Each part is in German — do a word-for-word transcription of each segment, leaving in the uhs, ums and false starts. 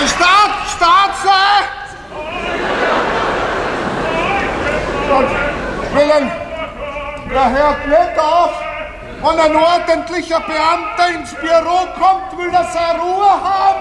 Staat, Staatsee! Willen, der hört nicht auf. Wenn ein ordentlicher Beamter ins Büro kommt, will er seine Ruhe haben.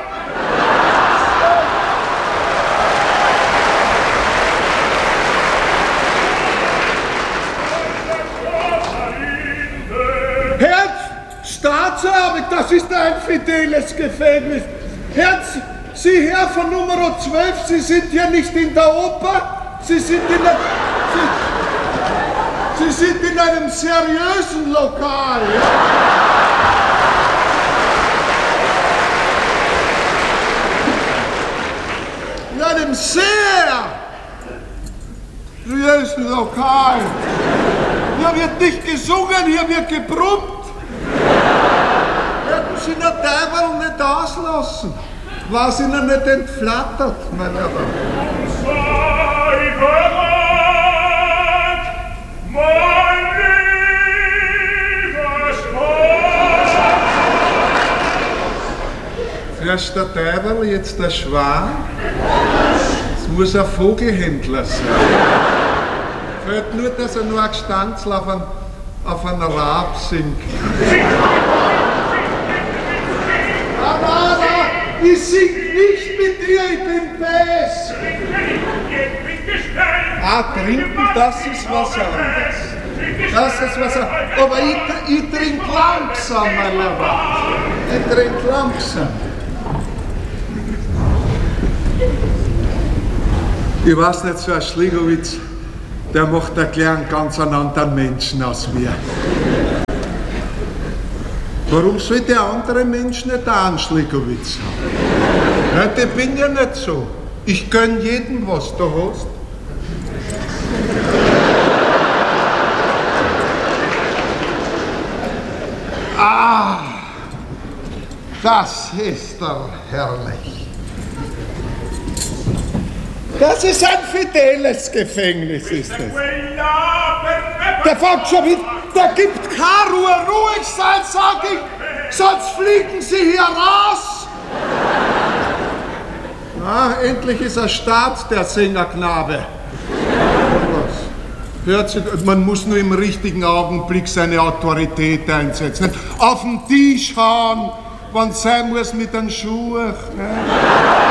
Herr Staatsanwalt, das ist ein fideles Gefängnis. Herr, Sie Herr von Nummer zwölf, Sie sind hier nicht in der Oper, Sie sind in der... Sie, Sie sind in einem seriösen Lokal. In einem sehr seriösen Lokal. Hier wird nicht gesungen, hier wird gebrummt. Hätten Sie den Teufel nicht auslassen, war es Ihnen nicht entflattert, mein Herr. Zuerst der Teufel, jetzt der Schwan. Es muss ein Vogelhändler sein. Fällt nur, dass er nur ein Gestanzl auf einen, auf einen Rab singt. Na, na, na, ich sing nicht mit dir, ich bin Bass. Ah, trinken, das ist was anderes. Das ist was anderes. Aber ich, ich trinke langsam, mein Lieber. Ich trinke langsam. Ich weiß nicht, so ein Schligowitz, der macht da gleich einen ganz anderen Menschen aus mir. Warum soll der andere Mensch nicht auch einen Schligowitz haben? Nein, ich bin ja nicht so. Ich gönn jedem, was du hast. Ah, das ist doch herrlich. Das ist ein fideles Gefängnis, ist es. Der fängt schon mit, der gibt keine Ruhe. Ruhig sein, sag ich, sonst fliegen Sie hier raus. Ah, endlich ist er Staat, der Sängerknabe. Hört sich, man muss nur im richtigen Augenblick seine Autorität einsetzen. Auf den Tisch hauen, wenn es sein muss mit den Schuhen. Ne?